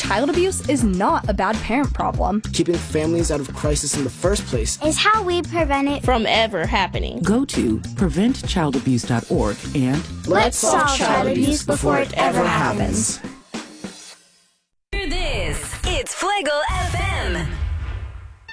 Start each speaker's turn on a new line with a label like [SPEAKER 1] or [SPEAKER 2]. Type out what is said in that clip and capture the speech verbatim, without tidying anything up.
[SPEAKER 1] child abuse is not a bad parent problem.
[SPEAKER 2] Keeping families out of crisis in the first place
[SPEAKER 3] is how we prevent it
[SPEAKER 4] from ever happening.
[SPEAKER 5] Go to prevent child abuse dot org and
[SPEAKER 3] let's solve child abuse before it ever happens.
[SPEAKER 6] This, it's Fuego F M.